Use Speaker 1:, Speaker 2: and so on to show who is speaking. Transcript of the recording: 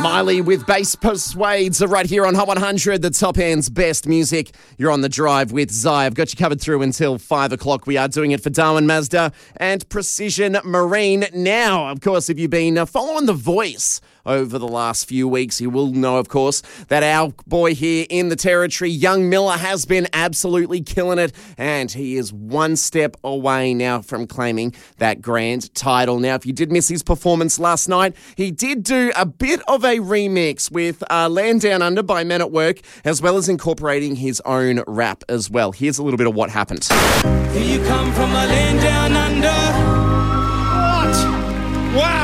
Speaker 1: Miley with Bass Persuades are right here on Hot 100, the top end's best music. You're on the drive with Zai. I've got you covered through until 5 o'clock. We are doing it for Darwin Mazda and Precision Marine. Now, of course, if you've been following The Voice over the last few weeks, you will know, of course, that our boy here in the territory, Young Miller, has been absolutely killing it, and he is one step away now from claiming that grand title. Now, if you did miss his performance last night, he did do a bit of a remix with Land Down Under by Men at Work, as well as incorporating his own rap as well. Here's a little bit of what happened.
Speaker 2: Here you come from a land down under. What? Wow.